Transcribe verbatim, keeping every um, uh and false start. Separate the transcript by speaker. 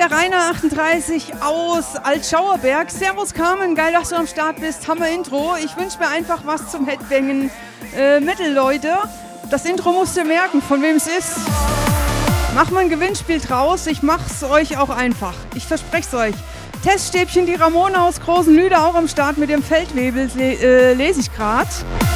Speaker 1: der Rainer achtunddreißig aus Altschauerberg. Servus Carmen, geil, dass du am Start bist. Hammer Intro. Ich wünsche mir einfach was zum Headbangen. Äh, Metal, Leute. Das Intro musst ihr merken, von wem es ist. Mach mal ein Gewinnspiel draus. Ich mach's euch auch einfach. Ich verspreche es euch. Teststäbchen, die Ramona aus Großen Lüde auch am Start mit dem Feldwebel, äh, lese ich gerade.